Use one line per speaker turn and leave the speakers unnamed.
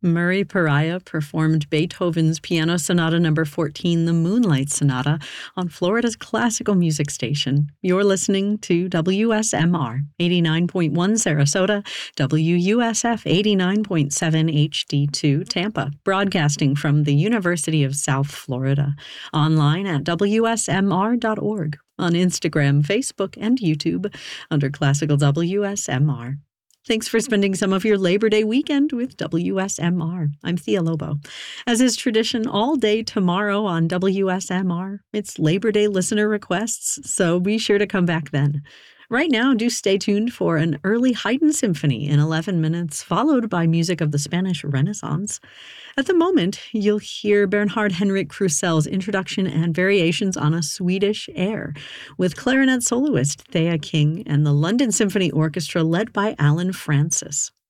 Murray Pariah performed Beethoven's Piano Sonata No. 14, the Moonlight Sonata, on Florida's classical music station. You're listening to WSMR 89.1 Sarasota, WUSF 89.7 HD2 Tampa, broadcasting from the University of South Florida. Online at WSMR.org, on Instagram, Facebook, and YouTube under Classical WSMR. Thanks for spending some of your Labor Day weekend with WSMR. I'm Thea Lobo. As is tradition, all day tomorrow on WSMR, it's Labor Day listener requests, so be sure to come back then. Right now, do stay tuned for an early Haydn symphony in 11 minutes, followed by music of the Spanish Renaissance. At the moment, you'll hear Bernhard Henrik Krusell's introduction and variations on a Swedish air, with clarinet soloist Thea King and the London Symphony Orchestra led by Alan Francis.